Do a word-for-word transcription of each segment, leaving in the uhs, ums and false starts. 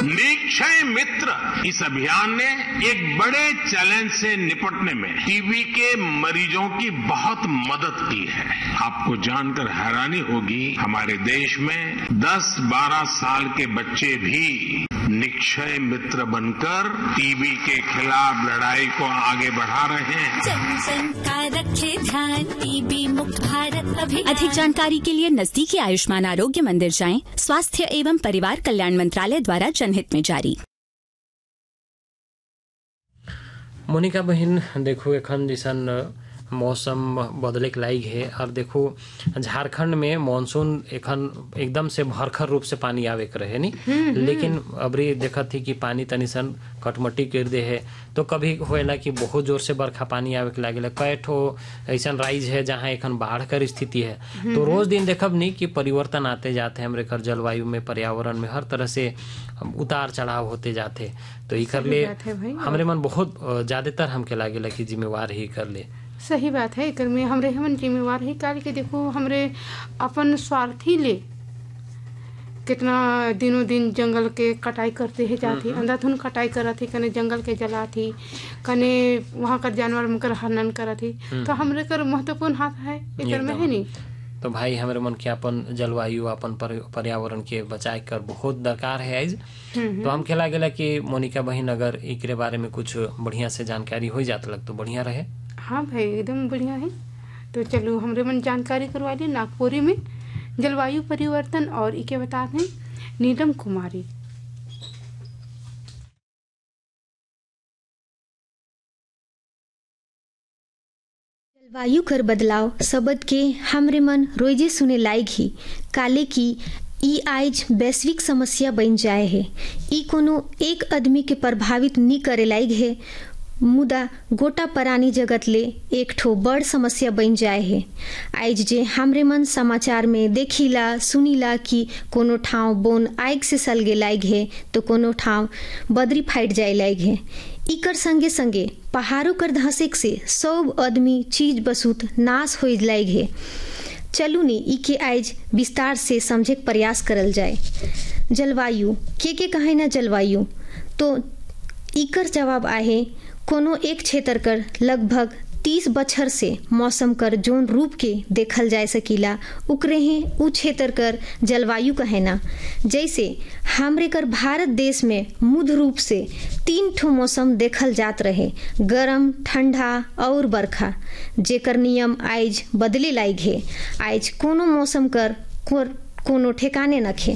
निक्षय मित्र इस अभियान ने एक बड़े चैलेंज से निपटने में टीबी के मरीजों की बहुत मदद की है। आपको जानकर हैरानी होगी, हमारे देश में दस बारह साल के बच्चे भी निक्षय मित्र बनकर टीबी के खिलाफ लड़ाई को आगे बढ़ा रहे हैं। जन जन का रखे ध्यान, टीबी मुक्त भारत अभियान। अधिक जानकारी के लिए नजदीकी आयुष्मान आरोग्य मंदिर जाएं। स्वास्थ्य एवं परिवार कल्याण मंत्रालय द्वारा जनहित में जारी। मोनिका बहन, देखो एखन जैसन मौसम बदले के लायक है और देखो झारखंड में मानसून एखन एकदम से भरखर रूप से पानी आवे के रहे नहीं, लेकिन अबरी देखा थी कि पानी तनी सन कटमटी कर दे है। तो कभी होएला कि बहुत जोर से बरखा पानी आवे के लागेला। कई ठो ऐसा राइज है जहाँ एखन बाढ़ कर स्थिति है। तो रोज दिन देखब नहीं कि परिवर्तन आते जाते हैं हमरे कर जलवायु में, पर्यावरण में, हर तरह से उतार चढ़ाव होते जाते। तो ई कर ले हमरे मन बहुत ज्यादातर हमके लागेला कि जिम्मेवार ही कर ले। सही बात है। एकर में हमरे हमन जिम्मेवार है काल के देखो हमरे अपन स्वार्थी ले कितना दिनों दिन जंगल के कटाई करते है जाती, अंधाधुन कटाई करत थी, कने जंगल के जलाती, कने वहाँ कर जानवर में कर हनन करत थी। तो हमरे कर महत्वपूर्ण हाथ है एकर में है नहीं। तो भाई हमारे मन के अपन जलवायु अपन पर्यावरण के बचाए कर बहुत दरकार है आज। तो हम खेला गेला कि मोनिका बहन अगर एकरे बारे में कुछ बढ़िया से जानकारी हो जाता लग तो बढ़िया रहे। हाँ भाई, एकदम बढ़िया है। तो चलो हमरे मन जानकारी करवा ली नागपुरी में जलवायु परिवर्तन और इके बता दें नीलम कुमारी। जलवायु कर बदलाव शब्द के हमरे मन रोजे सुने लायक ही काले की ई आज वैश्विक समस्या बन जाए है। ई कोनो एक आदमी के प्रभावित नहीं करे लायक है, मुदा गोटा परानी जगत ले एक ठो बड़ समस्या बन जाए है। आज जे हमरे मन समाचार में देखिला सुनीला कि कोनो ठाव बोन आग से सलगे लायक है तो कोनो ठाव बदरी फाइट जाए लायक है। इकर संगे संगे पहाड़ों कर धसेक से सब आदमी चीज बसूत नाश हो लायक है। चलू नी इके आज विस्तार से समझे प्रयास करल जाए। जलवायु के के कहे ना जलवायु, तो इकर जवाब आहे कोनो एक क्षेत्र कर लगभग तीस बछर से मौसम कर जोन रूप के देखल जाए सकीला उकरे हैं उ क्षेत्र कर जलवायु कहेना। जैसे हमरे कर भारत देश में मुख्य रूप से तीन ठो मौसम देखल जात रहे, गरम, ठंडा और बरखा, जेकर नियम आज बदले लायक है। आज कोनो मौसम कर कोनो ठेकाने नखे।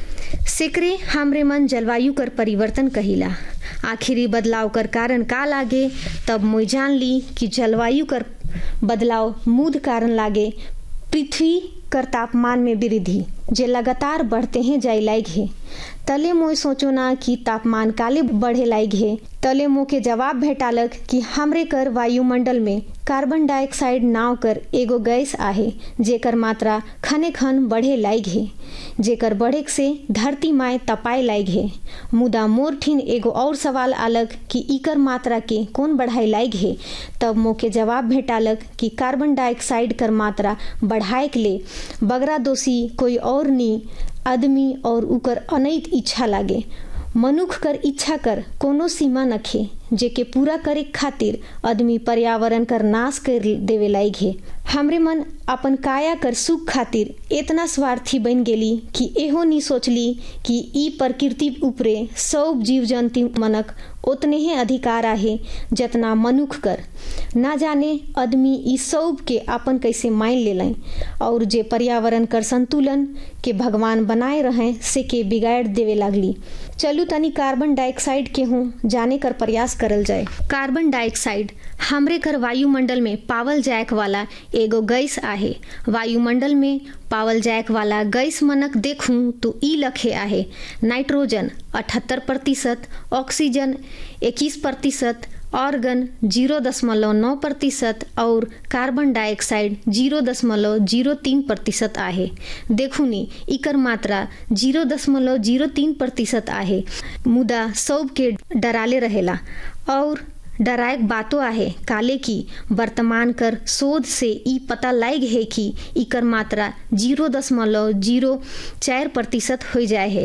सेकरे हमरे मन जलवायु कर परिवर्तन कहिला। आखिरी बदलाव कर कारण का लागे तब मुई जान ली कि जलवायु कर बदलाव मूल कारण लागे पृथ्वी कर तापमान में वृद्धि जे लगातार बढ़ते हैं जाए लायक है। तले मोय सोचो ना कि तापमान काले बढ़े लायक है, तले मो के जवाब भेटालक कि हमरे कर वायुमंडल में कार्बन डाइऑक्साइड नाव कर एगो गैस आहे जेकर मात्रा खने खन बढ़े लायक है, जेकर बढ़े से धरती माए तपाए लायक है। मुदा मोर ठिन एगो और सवाल आलक कि इकर मात्रा के कौन बढ़ाए लायक है। तब मो के जवाब भेटालक कि कार्बन डाइऑक्साइड कर मात्रा बढ़ाए के ले बगरा दोषी कोई और नी आदमी और उकर अनैत इच्छा लागे। मनुख कर इच्छा कर कोनो सीमा नखे जेके पूरा करे खातिर आदमी पर्यावरण कर नाश कर देवे लायक है। हमरे मन अपन काया कर सुख खातिर इतना स्वार्थी बन गेली कि एहो नहीं सोचली कि ई प्रकृति ऊपरे सब जीव जंतु मनक उतने ही अधिकार आहे जतना मनुख कर। ना जाने आदमी ई सब के अपन कैसे मान लेलें और जे पर्यावरण कर संतुलन के भगवान बनाए रहे से के बिगाड़ देवे लागली। चलू तनी कार्बन डाइऑक्साइड के हूँ जाने कर प्रयास करल जाए। कार्बन डाइऑक्साइड हमरे कर वायुमंडल में पावल जाए वाला एगो गैस आहे। वायुमंडल में पावल जाए वाला गैस मनक देखूं तो ई लखे आहे नाइट्रोजन अठहत्तर प्रतिशत, ऑक्सीजन इक्कीस प्रतिशत, ऑर्गन जीरो दशमलव नौ प्रतिशत और कार्बन डाइऑक्साइड जीरो दशमलव जीरो तीन प्रतिशत आहे। देखू नी इकर मात्रा जीरो दशमलव जीरो तीन प्रतिशत आहे, मुदा सब के डराले रहेला और डरायक बातों आहे काले की वर्तमान कर शोध से ई पता लायक है कि इकर मात्रा जीरो दशमलव जीरो चार प्रतिशत हो जाए है।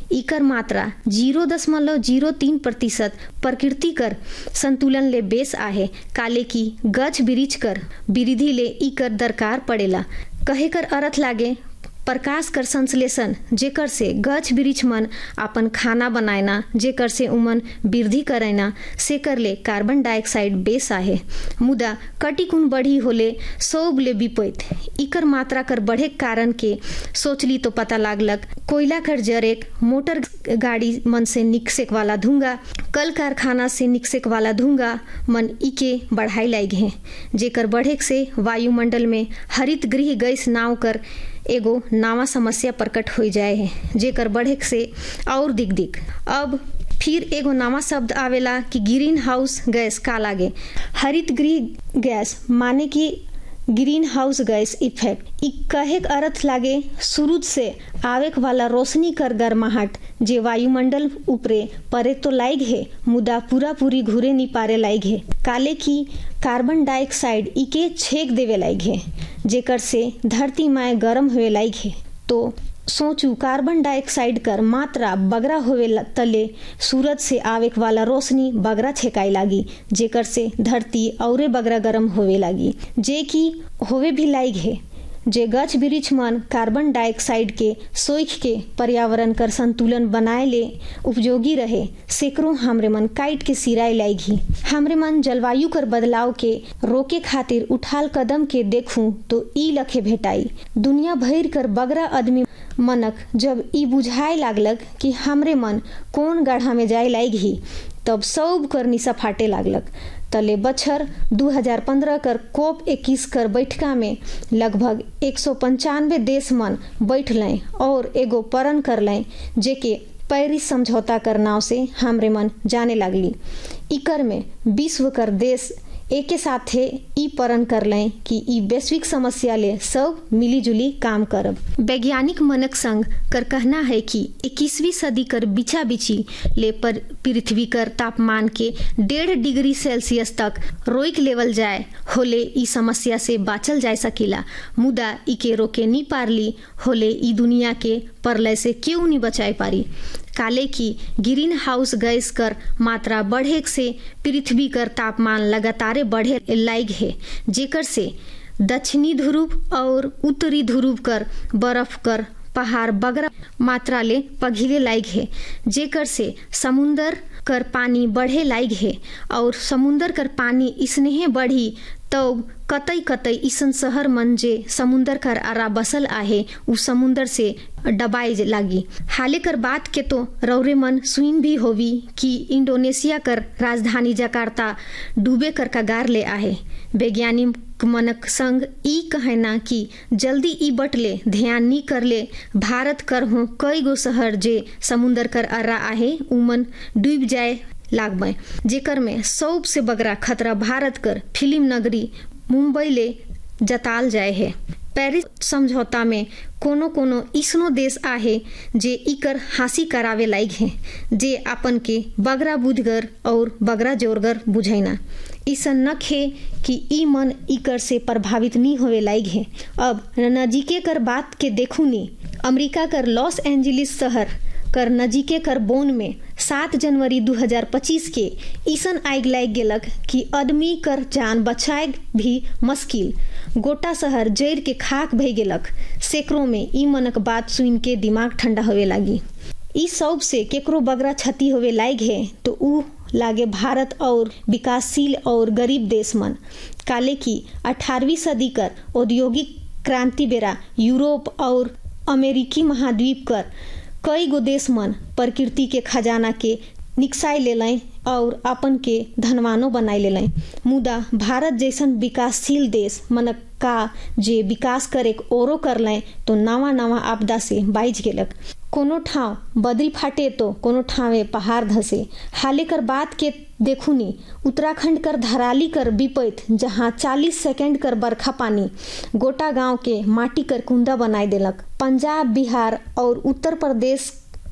इकर मात्रा जीरो दशमलव जीरो तीन प्रतिशत प्रकृति कर संतुलन ले बेस आहे। काले की गछ बिरिछ कर वृद्धि ले इकर दरकार पड़ेला। कहे कर अर्थ लागे प्रकाश कर संश्लेषण जेकर से गछ बिरिछ मन अपन खाना बनाएना, जेकर से उमन वृद्धि करेना, से कर ले कार्बन डाइऑक्साइड बेस आहे। मुदा कटिकुन बढ़ी होले सब ले विपरीत इकर मात्रा कर बढ़े कारण के सोचली तो पता लागलक कोयला कर जरेक, मोटर गाड़ी मन से निकसेक वाला धुआं, कल कारखाना से निकसेक वाला धुआं मन इके बढ़ाई लाग है, जेकर बढ़े से वायुमंडल में हरित गृह गैस नाव कर एगो नवा समस्या प्रकट हो जाए है, जेकर बढ़े से और दिख दिख अब फिर एगो नवा शब्द आवेला कि ग्रीन हाउस गैस का लागे। हरित गृह गैस माने कि ग्रीन हाउस गैस इफेक्ट इ कहे अर्थ लागे सूरज से आवे वाला रोशनी कर गर्माहट जे वायुमंडल ऊपरे परे तो लाइग है, मुदा पूरा पूरी घूरे नहीं पारे लाइग है। काले की कार्बन डाइऑक्साइड इके छेक देवे लाइग है, जेकर से धरती माए गर्म हुए लाइग है। तो सोचू कार्बन डाइऑक्साइड कर मात्रा बगरा होवे तले सूरज से आवे वाला रोशनी बगरा छेकाई लागी, जेकर से धरती औरे बगरा गर्म होवे लागी, जे की होवे भी लाइग है। जे गछ बिरिछ मन कार्बन डाइऑक्साइड के सोख के पर्यावरण कर संतुलन बनाए ले उपयोगी रहे, सैकड़ों हमरे मन काट के सिराए लागी। हमरे मन जलवायु कर बदलाव के रोके खातिर उठाल कदम के देखूं तो ई लखे भेटाई। दुनिया भर कर बगरा आदमी मनक जब ई बुझाए लागलक कि हमरे मन कौन गढ़ा में जाए लागी, तब सब कर निशा फाटे लागलक। तले बछर दो हज़ार पंद्रह कर कोप इक्कीस कर बैठका में लगभग एक सौ पंचानवे देश मन बैठ लें और एगो परन कर लें, जेके पेरिस समझौता कर नाव से हमरे मन जाने लगली। इकर में विश्व कर देश एक साथे ई परन कर लें कि ई वैश्विक समस्या ले सब मिली जुली काम करब। वैज्ञानिक मनक संग कर कहना है कि इक्कीसवीं सदी कर बिछा बिछी ले पर पृथ्वी कर तापमान के डेढ़ डिग्री सेल्सियस तक रोक लेवल जाए होले ई समस्या से बाचल जा सकेला, मुदा इके रोके नहीं पारली होले ई दुनिया के परलय से क्यों नहीं बचाए पारी। काले की ग्रीन हाउस गैस कर मात्रा बढ़े से पृथ्वी कर तापमान लगातार बढ़े लाइग है, जेकर से दक्षिणी ध्रुव और उत्तरी ध्रुव कर बर्फ कर पहाड़ बगरा मात्रा ले पघिले लाइग है, जेकर से समुंदर कर पानी बढ़े लाइग है और समुंदर कर पानी इसने बढ़ी तो कतई कतई इसन शहर मन जे समुंदर कर आरा बसल आहे उ समुंदर से डबाए लागी। हाले कर बात के तो रौरे मन सुइन भी होवी कि इंडोनेशिया कर राजधानी जकार्ता डूबे कर कगार ले आहे। वैज्ञानिक मनक संग ई कहना कि जल्दी ई बटले ध्यान नी कर ले भारत कर हो कई गो शहर जे समुंदर कर आरा आहे उमन डूब जाए लागबे, जेकर में सौ से बगरा खतरा भारत कर फिल्म नगरी मुंबई ले जताल जाए है। पेरिस समझौता में कोनो कोनो इसनो देश आहे जे इकर हासी करावे लायक है, जे अपन के बगरा बुझगर और बगरा जोरगर बुझैना। इसन नख है कि ई मन इकर से प्रभावित नहीं होवे लायक है। अब नजीके कर बात के देखू नी, अमेरिका कर लॉस एंजलिस शहर कर नजीके कर बोन में सात जनवरी दो हज़ार पच्चीस के ईसन आग लाग गेलक कि आदमी कर जान बचाए भी मुश्किल, गोटा शहर जैर के खाक भई गेलक। सैकड़ों में ई मनक बात सुन के दिमाग ठंडा होवे लागी। ई सब से केकरो बगरा क्षति होवे लाग है तो ऊ लागे भारत और विकासशील और गरीब देश मन। काले की अठारहवीं सदी कर औद्योगिक क्रांति बेरा यूरोप और अमेरिकी महाद्वीप कर कई गो देश मन प्रकृति के खजाना के निकसाई ले लें और अपन के धनवानो बनाए ले लें, मुदा भारत जैसन विकासशील देश मन का जे विकास करे औरो कर लें तो नवा नवा आपदा से बाइज गेलक। कोनो ठाव बदरी फाटे तो कोनो ठावे पहाड़ धसे। हाले कर बात के देखू नी, उत्तराखंड कर धराली कर विपैत जहाँ चालीस सेकंड कर बरखा पानी गोटा गांव के माटी कर कुंदा बनाए देलक। पंजाब, बिहार और उत्तर प्रदेश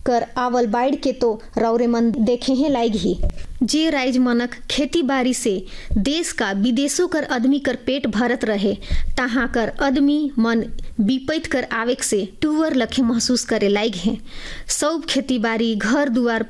कर आवल बाढ़ के तो रौरे मन देखे हैं लाइग ही। जे राइज मनक खेती बाड़ी से देश का विदेशों कर आदमी कर पेट भरत रहे, तहाँ कर आदमी मन विपैत कर आवेक से टूअर लखे महसूस करे लाइग हैं। सब खेती बाड़ी घर दुआर